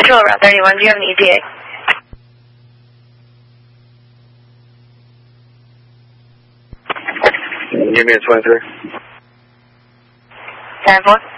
Central, Route 31. Do you have an ETA? Give me a 23. 10-4.